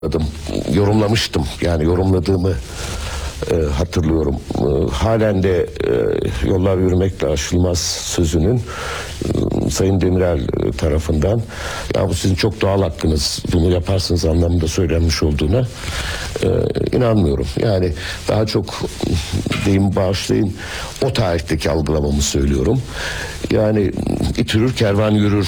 yorumlamıştım. Yani yorumladığımı hatırlıyorum. Halen de yollar yürümekle aşılmaz sözünün Sayın Demirel tarafından ya bu sizin çok doğal hakkınız, bunu yaparsınız anlamında söylenmiş olduğuna inanmıyorum. Yani daha çok deyim bağışlayın o tarihteki algılamamı söylüyorum. Yani it yürür kervan yürür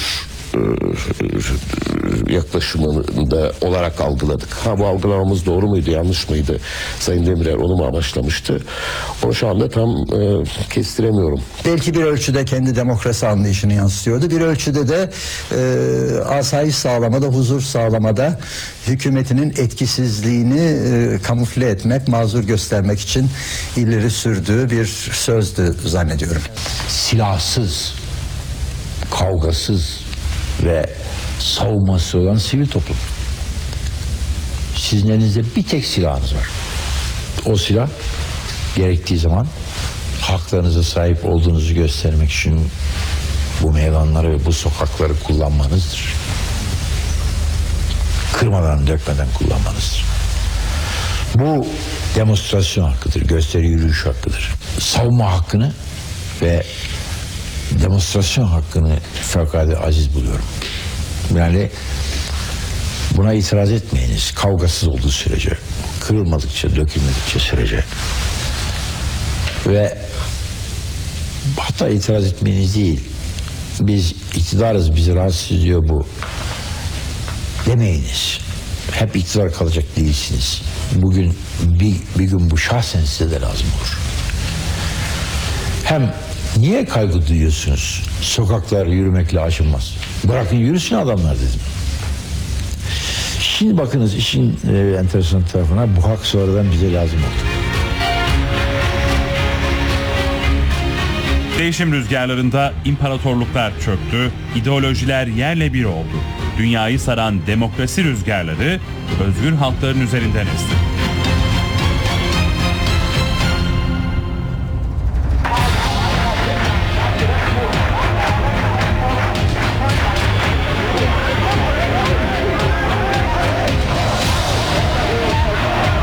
yaklaşımında olarak algıladık. Bu algılamamız doğru muydu, yanlış mıydı? Sayın Demirel onu mu amaçlamıştı? Onu şu anda tam kestiremiyorum. Belki bir ölçüde kendi demokrasi anlayışını yansıtıyordu. Bir ölçüde de asayiş sağlamada, huzur sağlamada hükümetinin etkisizliğini kamufle etmek, mazur göstermek için ileri sürdüğü bir sözdü zannediyorum. Silahsız, kavgasız ve savunması olan sivil toplum. Sizin elinizde bir tek silahınız var. O silah gerektiği zaman haklarınıza sahip olduğunuzu göstermek için bu meydanları ve bu sokakları kullanmanızdır. Kırmadan, dökmeden kullanmanızdır. Bu demonstrasyon hakkıdır, gösteri yürüyüş hakkıdır. Savunma hakkını ve demonstrasyon hakkını fevkalade aziz buluyorum. Yani buna itiraz etmeyiniz. Kavgasız olduğu sürece, kırılmadıkça, dökülmedikçe sürece. Ve hatta itiraz etmeyiniz değil. Biz iktidarız, bizi rahatsız ediyor bu demeyiniz. Hep iktidar kalacak değilsiniz. Bugün bir gün bu şahsen size de lazım olur. Hem niye kaygı duyuyorsunuz? Sokaklar yürümekle aşılmaz. Bırakın yürüsün adamlar dedim. Şimdi bakınız işin enteresan tarafına, bu hak sonradan bize lazım oldu. Değişim rüzgarlarında imparatorluklar çöktü, ideolojiler yerle bir oldu. Dünyayı saran demokrasi rüzgarları özgür halkların üzerinden esti.